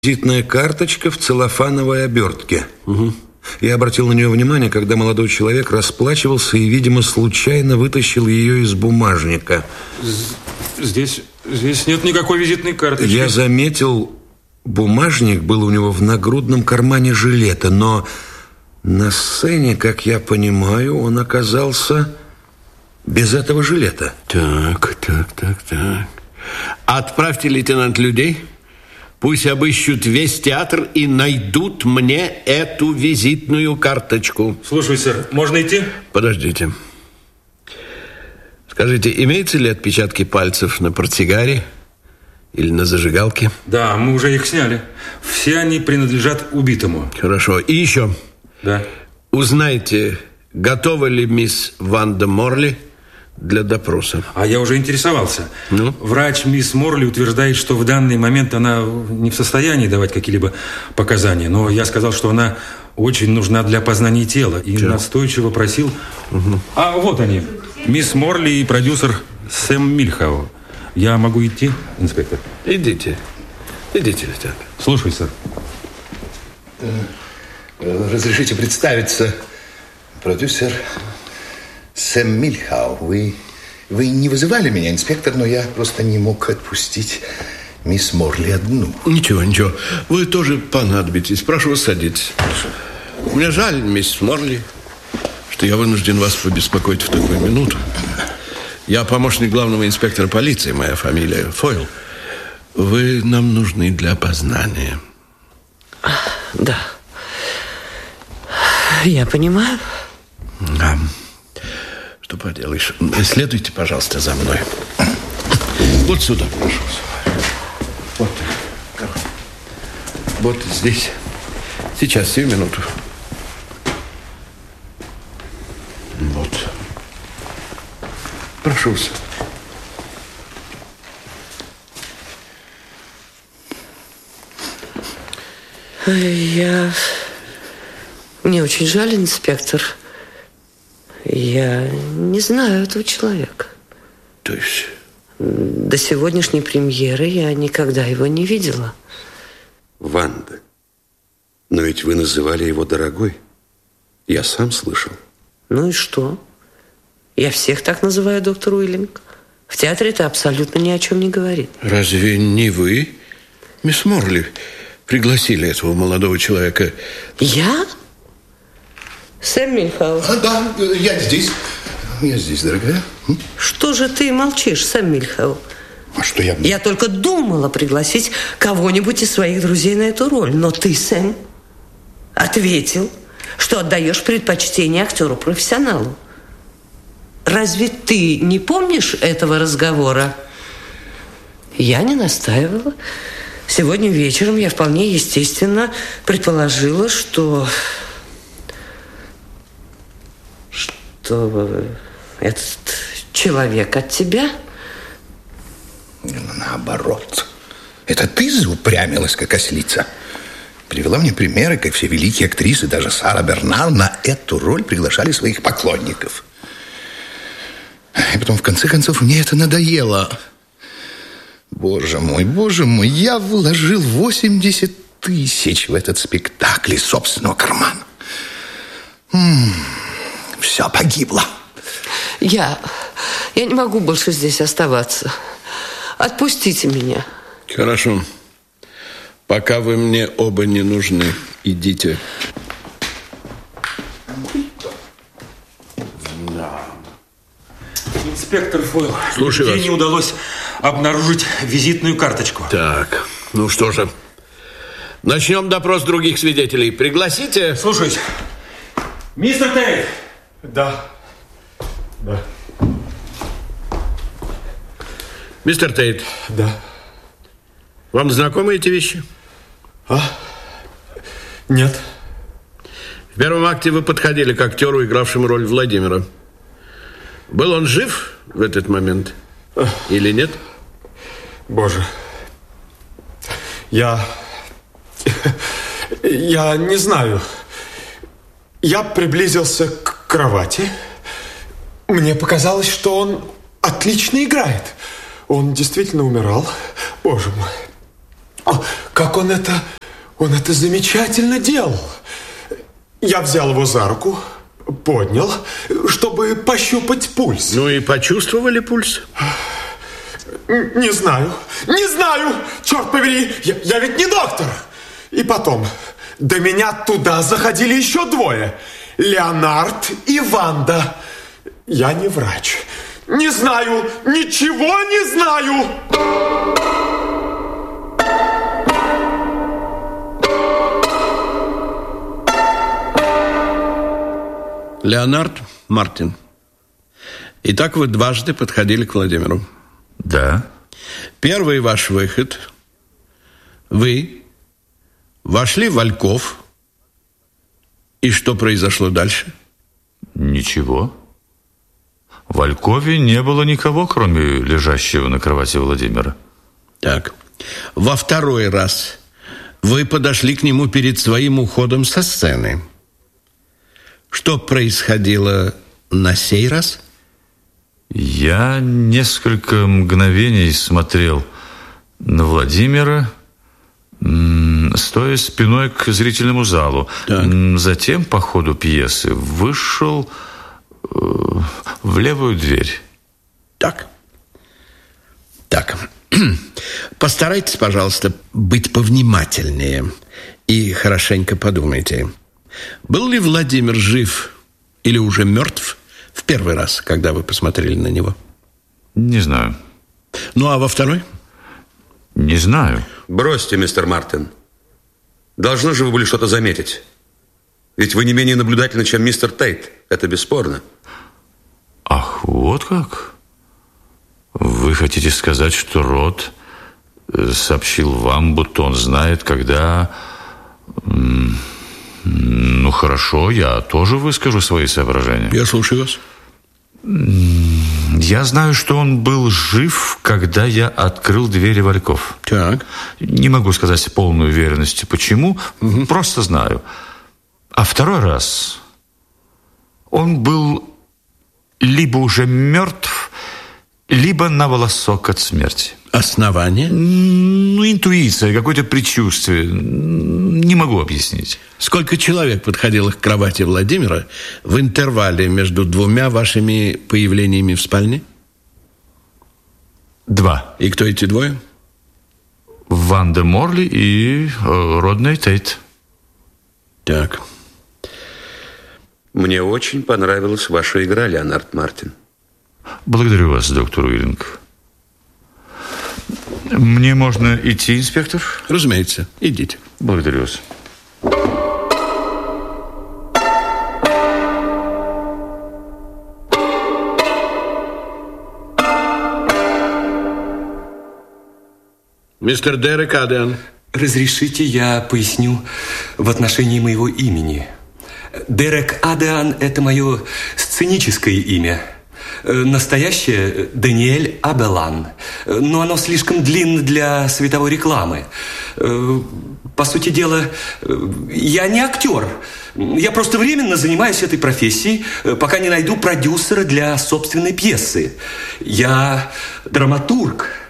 Визитная карточка в целлофановой обертке. Угу. Я обратил на нее внимание, когда молодой человек расплачивался и, видимо, случайно вытащил ее из бумажника. Здесь нет никакой визитной карточки. Я заметил, бумажник был у него в нагрудном кармане жилета, но на сцене, как я понимаю, он оказался без этого жилета. Так. Отправьте, лейтенант, людей. Пусть обыщут весь театр и найдут мне эту визитную карточку. Слушай, сэр, можно идти? Подождите. Скажите, имеются ли отпечатки пальцев на портсигаре или на зажигалке? Да, мы уже их сняли. Все они принадлежат убитому. Хорошо. И еще. Да. Узнайте, готова ли мисс Ванда Морли для допроса. А я уже интересовался. Ну? Врач мисс Морли утверждает, что в данный момент она не в состоянии давать какие-либо показания. Но я сказал, что она очень нужна для познания тела. И настойчиво просил... Угу. А вот они. Мисс Морли и продюсер Сэм Мильхау. Я могу идти, инспектор? Идите, лейтенант. Слушай, сэр. Разрешите представиться. Продюсер Сэм Мильхау. Вы не вызывали меня, инспектор, но я просто не мог отпустить мисс Морли одну. Ничего. Вы тоже понадобитесь. Прошу вас, садитесь. Мне жаль, мисс Морли, что я вынужден вас побеспокоить в такую минуту. Я помощник главного инспектора полиции, моя фамилия Фойл. Вы нам нужны для опознания. Да. Я понимаю. Да. Что поделаешь. Следуйте, пожалуйста, за мной. Вот сюда, прошу. Вот здесь. Сейчас, сию минуту. Вот. Прошу вас. Мне очень жаль, инспектор. Я не знаю этого человека. То есть? До сегодняшней премьеры я никогда его не видела. Ванда, но ведь вы называли его дорогой. Я сам слышал. Ну и что? Я всех так называю, доктор Уиллинг. В театре это абсолютно ни о чем не говорит. Разве не вы, мисс Морли, пригласили этого молодого человека? Я? Сэм Мильхау. Да, я здесь. Я здесь, дорогая. Что же ты молчишь, Сэм Мильхау? А что я... Я только думала пригласить кого-нибудь из своих друзей на эту роль. Но ты, Сэм, ответил, что отдаешь предпочтение актеру-профессионалу. Разве ты не помнишь этого разговора? Я не настаивала. Сегодня вечером я вполне естественно предположила, что этот человек от тебя? Наоборот. Это ты заупрямилась, как ослица. Привела мне примеры, как все великие актрисы, даже Сара Бернар, на эту роль приглашали своих поклонников. И потом, в конце концов, мне это надоело. Боже мой, я вложил 80 тысяч в этот спектакль из собственного кармана. Все погибло. Я не могу больше здесь оставаться. Отпустите меня. Хорошо. Пока вы мне оба не нужны, идите. Инспектор Фойл, слушай вас. Мне не удалось обнаружить визитную карточку. Так, ну что же. Начнем допрос других свидетелей. Пригласите. Слушаюсь. Мистер Тейт. Да. Мистер Тейт. Да. Вам знакомы эти вещи? Нет. В первом акте вы подходили к актеру, игравшему роль Владимира. Был он жив в этот момент или нет? Боже. Я не знаю. Я приблизился к кровати. Мне показалось, что он отлично играет. Он действительно умирал. Боже мой. как он это замечательно делал. Я взял его за руку, поднял, чтобы пощупать пульс. Ну и почувствовали пульс? Не знаю, черт побери, я ведь не доктор. И потом, до меня туда заходили еще двое. Леонард и Ванда. Я не врач. Не знаю, ничего не знаю. Леонард, Мартин. Итак, вы дважды подходили к Владимиру. Да. Первый ваш выход. Вы вошли в Вальков. И что произошло дальше? Ничего. В Валькове не было никого, кроме лежащего на кровати Владимира. Так. Во второй раз вы подошли к нему перед своим уходом со сцены. Что происходило на сей раз? Я несколько мгновений смотрел на Владимира, стоя спиной к зрительному залу. Так. Затем, по ходу пьесы, вышел в левую дверь. Так. Постарайтесь, пожалуйста, быть повнимательнее и хорошенько подумайте. Был ли Владимир жив или уже мертв в первый раз, когда вы посмотрели на него? Не знаю. Ну, а во второй? Не знаю. Бросьте, мистер Мартин. Должны же вы были что-то заметить. Ведь вы не менее наблюдательны, чем мистер Тейт. Это бесспорно. Ах, вот как? Вы хотите сказать, что Рот сообщил вам, будто он знает, когда... Ну, хорошо, я тоже выскажу свои соображения. Я слушаю вас. Я знаю, что он был жив, когда я открыл двери Вальков. Так. Не могу сказать с полной уверенностью, почему. Просто знаю. А второй раз он был либо уже мертв, либо на волосок от смерти. Основание? Ну, интуиция, какое-то предчувствие. Не могу объяснить. Сколько человек подходило к кровати Владимира в интервале между двумя вашими появлениями в спальне? 2. И кто эти двое? Ванда Морли и Родней Тейт. Так. Мне очень понравилась ваша игра, Леонард Мартин. Благодарю вас, доктор Уиллинг. Мне можно идти, инспектор? Разумеется, идите. Благодарю вас. Мистер Дерек Адриан. Разрешите, я поясню в отношении моего имени. Дерек Адриан – это мое сценическое имя. Настоящее – Даниэль Абелан. Но оно слишком длинно для световой рекламы. По сути дела, я не актер. Я просто временно занимаюсь этой профессией, пока не найду продюсера для собственной пьесы. Я драматург.